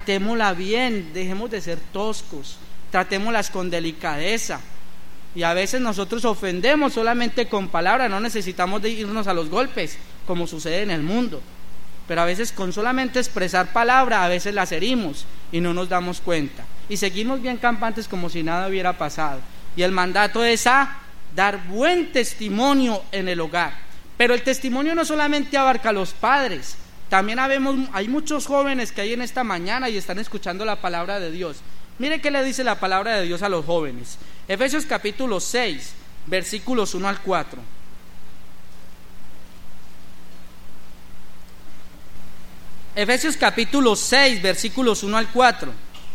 tratémosla bien, dejemos de ser toscos, tratémoslas con delicadeza. Y a veces nosotros ofendemos solamente con palabras, no necesitamos de irnos a los golpes, como sucede en el mundo. Pero a veces con solamente expresar palabra, a veces las herimos y no nos damos cuenta. Y seguimos bien campantes como si nada hubiera pasado. Y el mandato es a dar buen testimonio en el hogar. Pero el testimonio no solamente abarca a los padres, también hay muchos jóvenes que hay en esta mañana y están escuchando la palabra de Dios. Mire qué le dice la palabra de Dios a los jóvenes. Efesios capítulo 6, versículos 1 al 4. Efesios capítulo 6, versículos 1 al 4.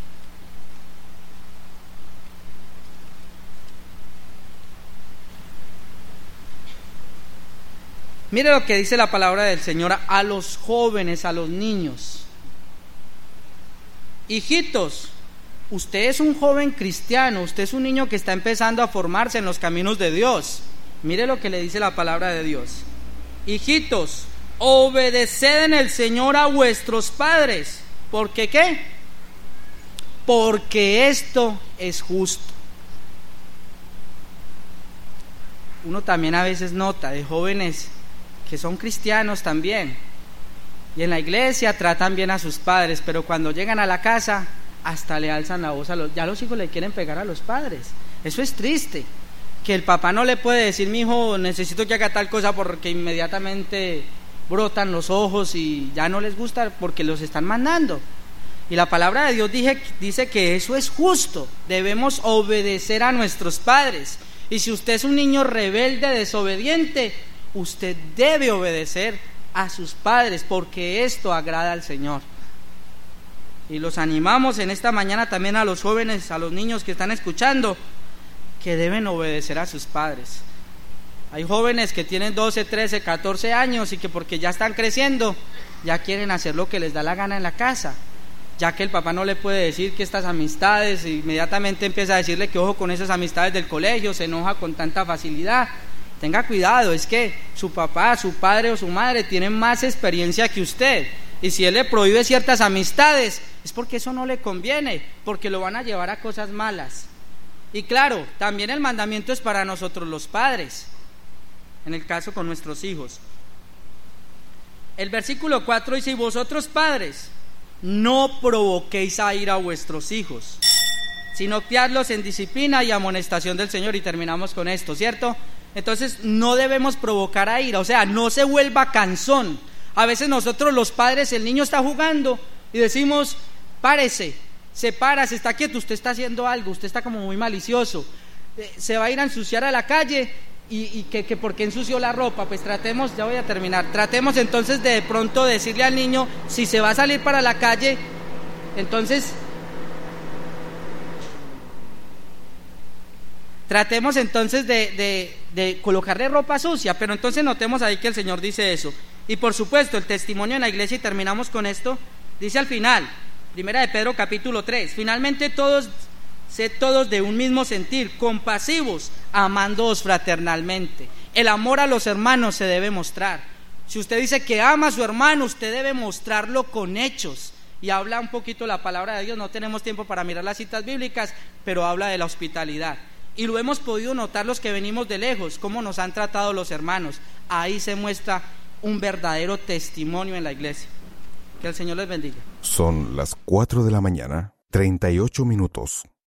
Mire lo que dice la palabra del Señor a los jóvenes, a los niños. Hijitos, usted es un joven cristiano, usted es un niño que está empezando a formarse en los caminos de Dios. Mire lo que le dice la palabra de Dios. Hijitos, obedeced en el Señor a vuestros padres. ¿Por qué qué? Porque esto es justo. Uno también a veces nota de jóvenes que son cristianos también, y en la iglesia tratan bien a sus padres, pero cuando llegan a la casa hasta le alzan la voz ya los hijos le quieren pegar a los padres. Eso es triste, que el papá no le puede decir: mi hijo, necesito que haga tal cosa, porque inmediatamente brotan los ojos y ya no les gusta porque los están mandando. Y la palabra de Dios dice que eso es justo, debemos obedecer a nuestros padres. Y si usted es un niño rebelde, desobediente, usted debe obedecer a sus padres, porque esto agrada al Señor. Y los animamos en esta mañana también a los jóvenes, a los niños que están escuchando, que deben obedecer a sus padres. Hay jóvenes que tienen 12, 13, 14 años y que porque ya están creciendo, ya quieren hacer lo que les da la gana en la casa, ya que el papá no le puede decir que estas amistades, inmediatamente empieza a decirle que ojo con esas amistades del colegio, se enoja con tanta facilidad. Tenga cuidado, es que su papá, su padre o su madre tienen más experiencia que usted, y si él le prohíbe ciertas amistades es porque eso no le conviene, porque lo van a llevar a cosas malas. Y claro, también el mandamiento es para nosotros los padres, en el caso con nuestros hijos. El versículo 4 dice: y vosotros padres, no provoquéis a ira a vuestros hijos, sino criadlos en disciplina y amonestación del Señor. Y terminamos con esto, ¿cierto? Entonces no debemos provocar a ira, o sea, no se vuelva cansón. A veces nosotros los padres, el niño está jugando y decimos: párese, se para, se está quieto, usted está haciendo algo, usted está como muy malicioso, se va a ir a ensuciar a la calle y que ¿por qué ensució la ropa? Pues tratemos, ya voy a terminar, tratemos entonces de pronto decirle al niño, si se va a salir para la calle, entonces tratemos entonces de colocarle ropa sucia, pero entonces notemos ahí que el Señor dice eso. Y por supuesto el testimonio en la iglesia, y terminamos con esto, dice al final, primera de Pedro capítulo 3, finalmente sed todos de un mismo sentir, compasivos, amándoos fraternalmente. El amor a los hermanos se debe mostrar. Si usted dice que ama a su hermano, usted debe mostrarlo con hechos. Y habla un poquito la palabra de Dios, no tenemos tiempo para mirar las citas bíblicas, pero habla de la hospitalidad. Y lo hemos podido notar los que venimos de lejos, cómo nos han tratado los hermanos. Ahí se muestra un verdadero testimonio en la iglesia. Que el Señor les bendiga. Son las 4 de la mañana, 38 minutos.